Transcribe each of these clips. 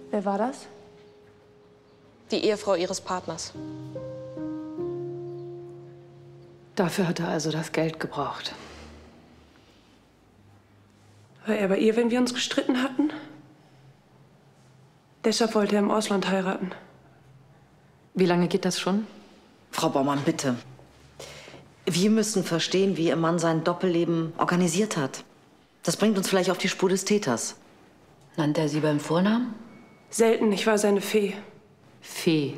Wer war das? Die Ehefrau ihres Partners. Dafür hat er also das Geld gebraucht. War er bei ihr, wenn wir uns gestritten hatten? Deshalb wollte er im Ausland heiraten. Wie lange geht das schon? Frau Baumann, bitte. Wir müssen verstehen, wie Ihr Mann sein Doppelleben organisiert hat. Das bringt uns vielleicht auf die Spur des Täters. Nannte er Sie beim Vornamen? Selten, ich war seine Fee. Fee.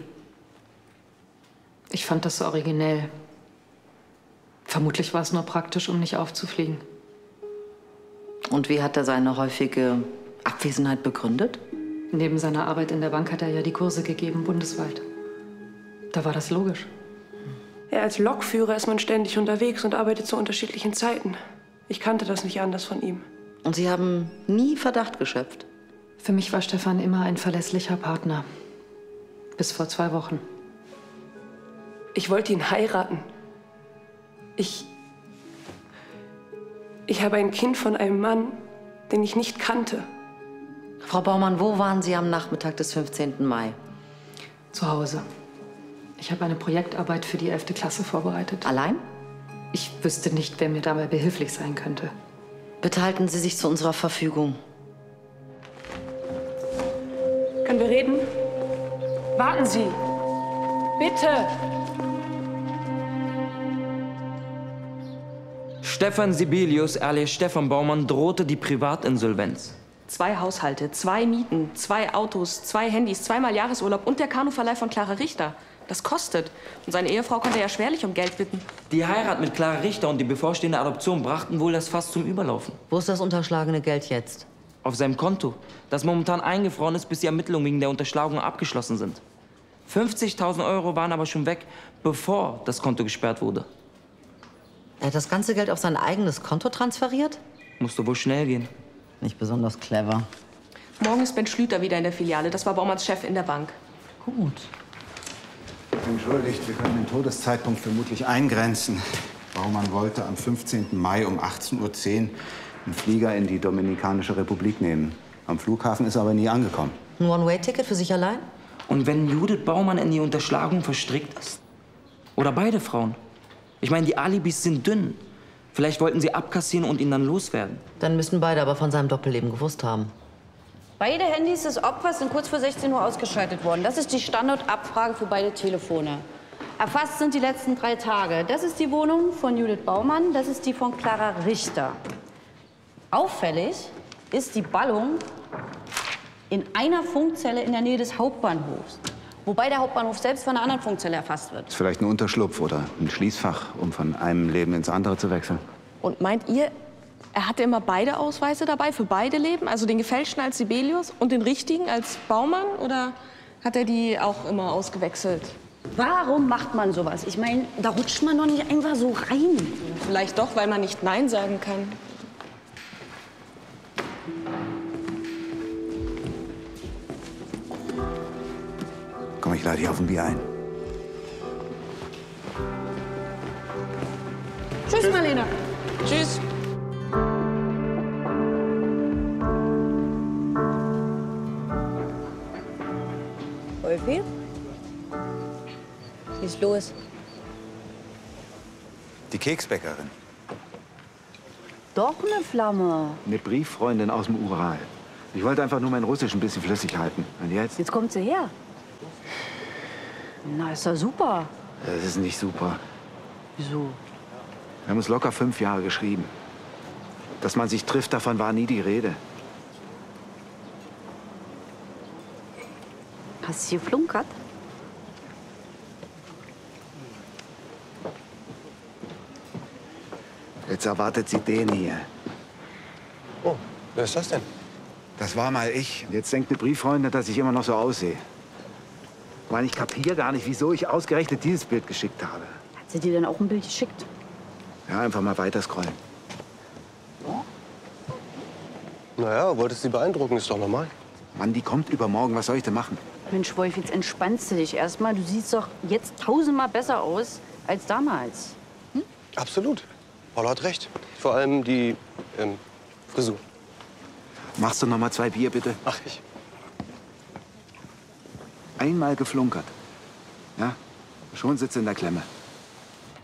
Ich fand das so originell. Vermutlich war es nur praktisch, um nicht aufzufliegen. Und wie hat er seine häufige Abwesenheit begründet? Neben seiner Arbeit in der Bank hat er ja die Kurse gegeben, bundesweit. Da war das logisch. Ja, als Lokführer ist man ständig unterwegs und arbeitet zu unterschiedlichen Zeiten. Ich kannte das nicht anders von ihm. Und Sie haben nie Verdacht geschöpft? Für mich war Stefan immer ein verlässlicher Partner. Bis vor 2 Wochen. Ich wollte ihn heiraten. Ich habe ein Kind von einem Mann, den ich nicht kannte. Frau Baumann, wo waren Sie am Nachmittag des 15. Mai? Zu Hause. Ich habe eine Projektarbeit für die 11. Klasse vorbereitet. Allein? Ich wüsste nicht, wer mir dabei behilflich sein könnte. Bitte halten Sie sich zu unserer Verfügung. Können wir reden? Warten Sie! Bitte! Stefan Sibelius alias Stefan Baumann drohte die Privatinsolvenz. 2 Haushalte, 2 Mieten, 2 Autos, 2 Handys, 2-mal Jahresurlaub und der Kanuverleih von Clara Richter. Das kostet. Und seine Ehefrau konnte ja schwerlich um Geld bitten. Die Heirat mit Clara Richter und die bevorstehende Adoption brachten wohl das Fass zum Überlaufen. Wo ist das unterschlagene Geld jetzt? Auf seinem Konto, das momentan eingefroren ist, bis die Ermittlungen wegen der Unterschlagung abgeschlossen sind. 50.000 Euro waren aber schon weg, bevor das Konto gesperrt wurde. Er hat das ganze Geld auf sein eigenes Konto transferiert? Musste wohl schnell gehen. Nicht besonders clever. Morgen ist Ben Schlüter wieder in der Filiale. Das war Baumanns Chef in der Bank. Gut. Entschuldigt, wir können den Todeszeitpunkt vermutlich eingrenzen. Baumann wollte am 15. Mai um 18:10 Uhr einen Flieger in die Dominikanische Republik nehmen. Am Flughafen ist er aber nie angekommen. Ein One-Way-Ticket für sich allein? Und wenn Judith Baumann in die Unterschlagung verstrickt ist? Oder beide Frauen? Ich meine, die Alibis sind dünn. Vielleicht wollten sie abkassieren und ihn dann loswerden. Dann müssen beide aber von seinem Doppelleben gewusst haben. Beide Handys des Opfers sind kurz vor 16 Uhr ausgeschaltet worden. Das ist die Standardabfrage für beide Telefone. Erfasst sind die letzten 3 Tage. Das ist die Wohnung von Judith Baumann, das ist die von Clara Richter. Auffällig ist die Ballung in einer Funkzelle in der Nähe des Hauptbahnhofs. Wobei der Hauptbahnhof selbst von einer anderen Funkzelle erfasst wird. Ist vielleicht ein Unterschlupf oder ein Schließfach, um von einem Leben ins andere zu wechseln. Und meint ihr, er hatte immer beide Ausweise dabei für beide Leben? Also den gefälschten als Sibelius und den richtigen als Baumann? Oder hat er die auch immer ausgewechselt? Warum macht man sowas? Ich meine, da rutscht man doch nicht einfach so rein. Vielleicht doch, weil man nicht Nein sagen kann. Komm, ich lade dich auf ein Bier ein. Tschüss, Marlene. Tschüss. Wolfi? Was ist los? Die Keksbäckerin. Doch eine Flamme. Eine Brieffreundin aus dem Ural. Ich wollte einfach nur mein Russisch ein bisschen flüssig halten. Und jetzt? Jetzt kommt sie her. Na, ist doch super. Das ist nicht super. Wieso? Wir haben uns locker 5 Jahre geschrieben. Dass man sich trifft, davon war nie die Rede. Hast du geflunkert? Jetzt erwartet sie den hier. Oh, wer ist das denn? Das war mal ich. Jetzt denkt eine Brieffreundin, dass ich immer noch so aussehe. Ich meine, ich kapiere gar nicht, wieso ich ausgerechnet dieses Bild geschickt habe. Hat sie dir denn auch ein Bild geschickt? Ja, einfach mal weiter scrollen. Naja, wolltest sie beeindrucken, ist doch normal. Mann, die kommt übermorgen. Was soll ich denn machen? Mensch, Wolf, jetzt entspannst du dich erstmal. Du siehst doch jetzt 1000-mal besser aus als damals. Absolut. Paula hat recht. Vor allem die Frisur. Machst du noch mal 2 Bier, bitte? Mach ich. Einmal geflunkert. Ja, schon sitzt in der Klemme.